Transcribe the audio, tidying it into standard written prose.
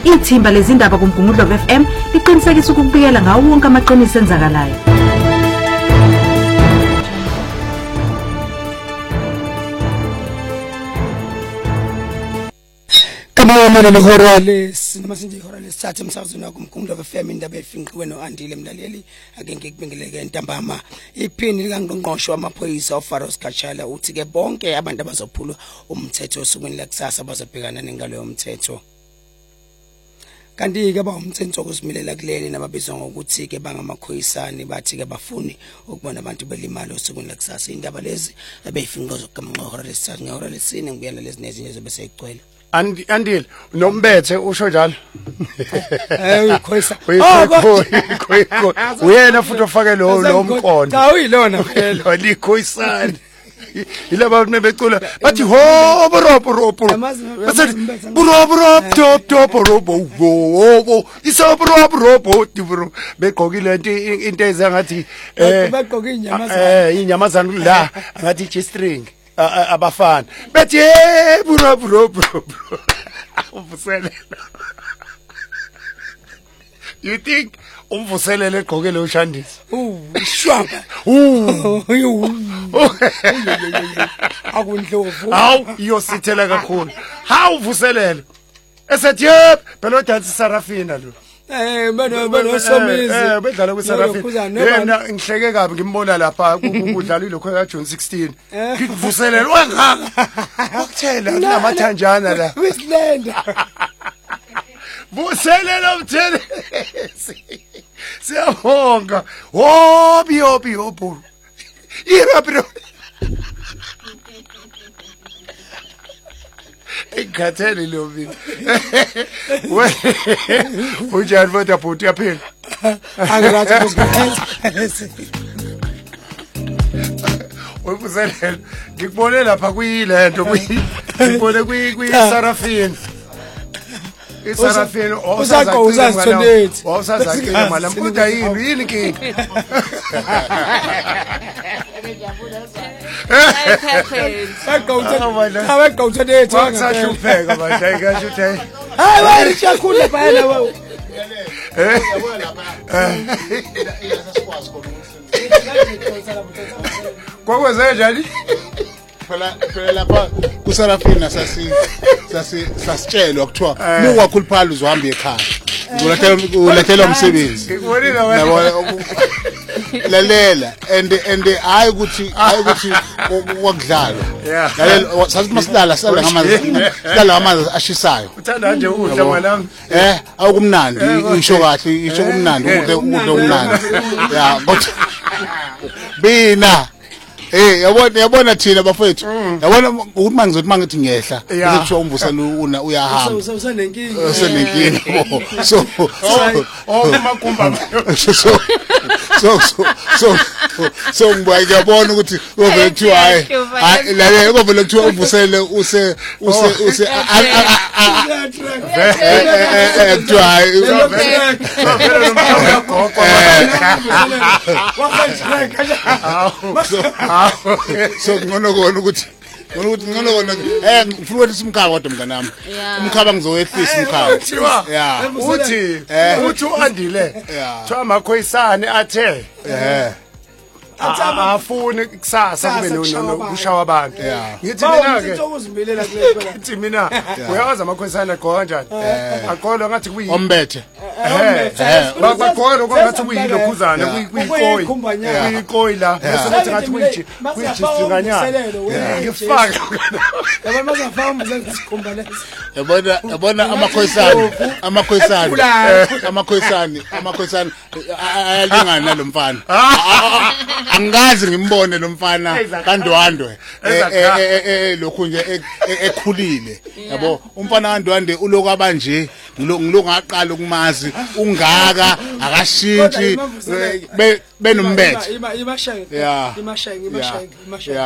Ithimba lezindaba kuMgungundlo FM liqinisekisa ukubikela ngawo wonke amaqiniso enzakalayo. Kamamana lehora lesinoma sinje ihora lesithathu emsakazweni wakuMgungundlo FM indaba efinqiwe noandile mlaleli ake ngikubingeleke entambama iphini likaNgqongqoshe wamaphoyisa uFaros Kachala uthi ke bonke abantu abazophula umthetho osukwini lakusasa bazobhekana nengalo yomthetho. Kanti ke bawumthetho okuzimilela kuleli nababizwa ngokuthi ke bangamakhoyisani bathi ke bafuni ukubona abantu belimala osukwini lakusasa indaba lezi ebeyifinqwe zokuMgqongqoshe lesithathu ngehora lesine ngibuyela lezi nezinye zobe seyigcwele. Andile nombethe usho njalo Khoyisa uyena futhi ofake lo mkondo cha uyilona phela lo likhoyisana ilaba nebecula bathi ho boropo bathi boropo top robo iso boropo tibro begqokile into ezengathi bagqoka inyamazana inyamazana la ngathi G-string abafana bethi bro umvuselelo you think umvuselelo egqokele uShandisi shwaba akundlovu hawu iyosithela kakhulu hawu uvuselelo esethi phela udansi Sarafina lo beno somizi bedlala kwiSarafina yena ngihleke kabi ngimbona lapha kudlala ilokho ka June 16 ngikuvuselela wangaka ukuthela kunamathanjana la Wislanda vuselela umthele siyabonga hobi irapro Ikhatheli lo mina. Ujani voda bhuti yaphila. Angirathi kusikhathi. Uyibuzelela. Ngikubone lapha kuyilento ngibone kwi-Sarafina. Isarafina usazithondethi. Usazakile mala mbuda yini inkinga. Abagawuthonethi Wasahlupheka manje ayikasho uthi hayi wena siyakhula phela wewe yabona lapha iyasasikwazi kokwenze njani phela lapha kuSarafina sasitshelwa kuthiwa buka khuluphala uzohamba ekhaya ulathela umsebenzi ngibonile wena lalela and hayi ukuthi wakudlala lalela sathi masilala silala ngamanzi ashisayo uthanda nje ukudla mwanami awukumnandi isho kahle isho kumnandi ukudla kumnandi ya kodwa bina yabona thina bafethu yabona ukuthi mangizothi mangithi ngiyehla bese kusho umvusela uyahamba usenenkinga so makumba so ngiyabona ukuthi ovele kuthiwa hayi lalela ovele kuthiwa umvusele use so ngcono kona ukuthi ngifuna ukuthi simkhaba kodwa mnganami umkhaba ngizowehlisa umkhaba uthi uandile thiwa amakhoyisane athe afuni kusasa kube nokushawa abantu ngithi mina ke ukuzimilela kule phela ngithi mina uyawazi amakhoyisane agqoka kanjani aqolwa ngathi kuyi ombethe bagqoka lokho ngathi kuyilokhuzana kuyikoyi la bese ngathi kuyijisinganyana ngifaka yabona mazafamba zesikhumba leso yabona amakhoyisane ayalingana nalomfana angazi ngimbone lo mfana kaNdwandwe lokhu nje ekhulile yabo umfana kaNdwandwe uloku abanje ngiloku ngaqala ukumazi ungaka akashintshi benombethe imashayini